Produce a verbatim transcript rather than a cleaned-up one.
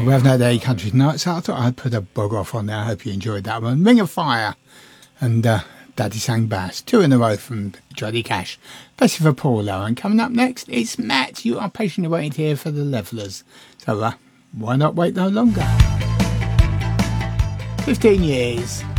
we haven't had any country tonight, so I thought I'd put a bug off on there. I hope you enjoyed that one. Ring of Fire and uh, Daddy Sang Bass. Two in a row from Johnny Cash. Especially for Paul, though. And coming up next, it's Matt. You are patiently waiting here for the Levellers. So uh, why not wait no longer? fifteen years.